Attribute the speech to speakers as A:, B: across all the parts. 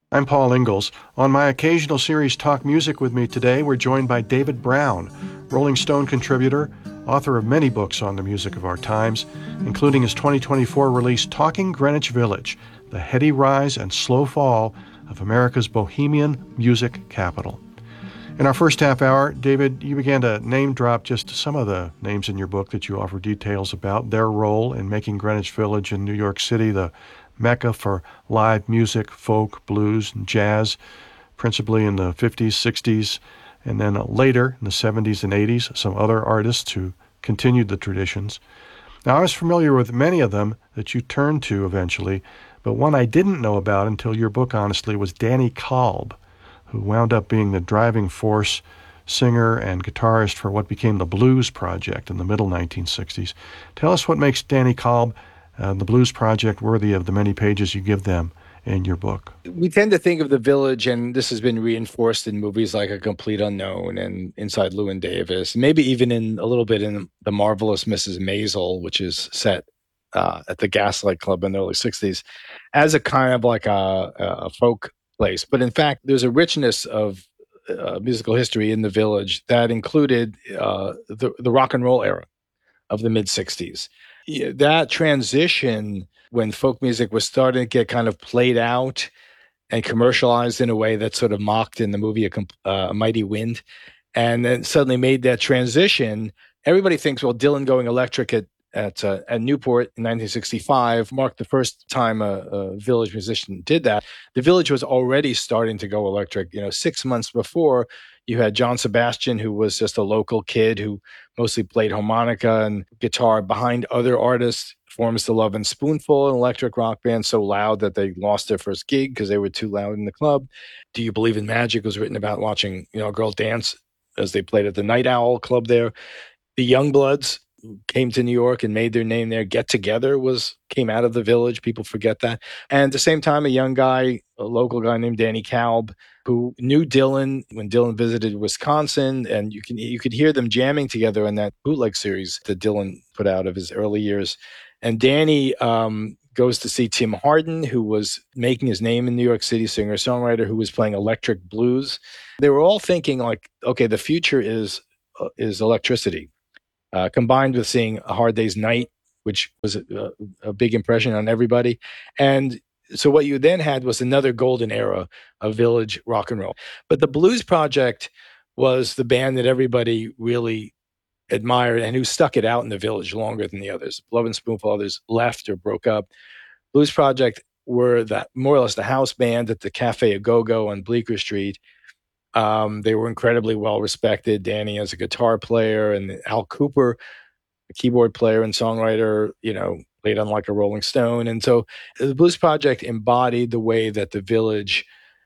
A: I'm Paul Ingalls. On my occasional series Talk Music with me today, we're joined by David Brown, Rolling Stone contributor, author of many books on the music of our times, including his 2024 release Talking Greenwich Village, the heady rise and slow fall of America's bohemian music capital. In our first half hour, David, you began to name drop just some of the names in your book that you offer details about their role in making Greenwich Village in New York City the mecca for live music, folk, blues, and jazz, principally in the 50s, 60s, and then later in the 70s and 80s, some other artists who continued the traditions. Now, I was familiar with many of them that you turned to eventually, but one I didn't know about until your book, honestly, was Danny Kalb, who wound up being the driving force singer and guitarist for what became the Blues Project in the middle 1960s. Tell us what makes Danny Kalb the Blues Project worthy of the many pages you give them in your book.
B: We tend to think of the Village, and this has been reinforced in movies like A Complete Unknown and Inside Llewyn Davis, maybe even in a little bit in The Marvelous Mrs. Maisel, which is set at the Gaslight Club in the early 60s, as a kind of like a folk place. But in fact, there's a richness of musical history in the Village that included the rock and roll era of the mid-60s. That transition, when folk music was starting to get kind of played out and commercialized in a way that sort of mocked in the movie A Mighty Wind, and then suddenly made that transition, everybody thinks, well, Dylan going electric at Newport in 1965 marked the first time a Village musician did that. The Village was already starting to go electric. 6 months before, you had John Sebastian, who was just a local kid who mostly played harmonica and guitar behind other artists, forms the Love and Spoonful, an electric rock band so loud that they lost their first gig because they were too loud in the club. Do You Believe in Magic was written about watching a girl dance as they played at the Night Owl Club there. The Youngbloods came to New York and made their name there. Get Together came out of the Village. People forget that. And at the same time, a young guy, a local guy named Danny Kalb, who knew Dylan when Dylan visited Wisconsin, and you could hear them jamming together in that bootleg series that Dylan put out of his early years. And Danny goes to see Tim Hardin, who was making his name in New York City, singer-songwriter who was playing electric blues. They were all thinking like, okay, the future is electricity. Combined with seeing A Hard Day's Night, which was a big impression on everybody. And so what you then had was another golden era of Village rock and roll. But the Blues Project was the band that everybody really admired and who stuck it out in the Village longer than the others. Love and Spoonful, others left or broke up. Blues Project were more or less the house band at the Cafe A Go-Go on Bleecker Street. They were incredibly well respected. Danny as a guitar player, and Al Cooper, a keyboard player and songwriter, played on Like a Rolling Stone. And so the Blues Project embodied the way that the Village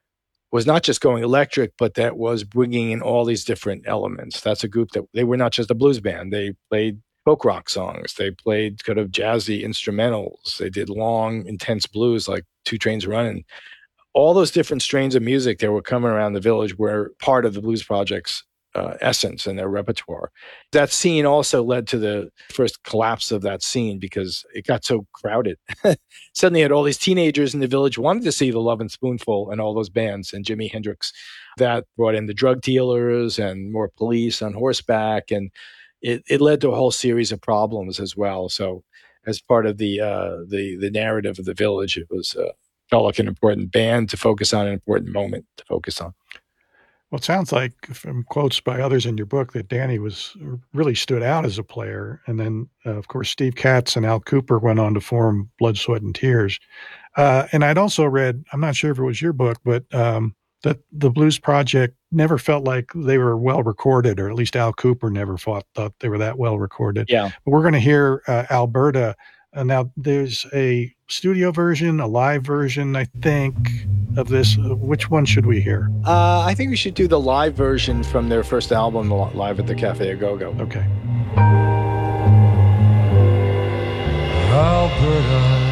B: was not just going electric, but that was bringing in all these different elements. That's a group that they were not just a blues band. They played folk rock songs. They played kind of jazzy instrumentals. They did long, intense blues like Two Trains Running. All those different strains of music that were coming around the Village were part of the Blues Project's essence and their repertoire. That scene also led to the first collapse of that scene because it got so crowded. Suddenly you had all these teenagers in the Village wanted to see the Love and Spoonful and all those bands and Jimi Hendrix. That brought in the drug dealers and more police on horseback, and it led to a whole series of problems as well. So as part of the narrative of the Village, it was felt like an important band to focus on, an important moment to focus on.
A: Well, it sounds like, from quotes by others in your book, that Danny really stood out as a player. And then, of course, Steve Katz and Al Cooper went on to form Blood, Sweat, and Tears. And I'd also read, I'm not sure if it was your book, but that the Blues Project never felt like they were well recorded, or at least Al Cooper never thought they were that well recorded.
B: Yeah.
A: But we're going to hear Alberta. Now, there's a studio version, a live version, I think, of this. Which one should we hear?
B: I think we should do the live version from their first album, Live at the Cafe A Go-Go.
A: Okay.
C: Alberta,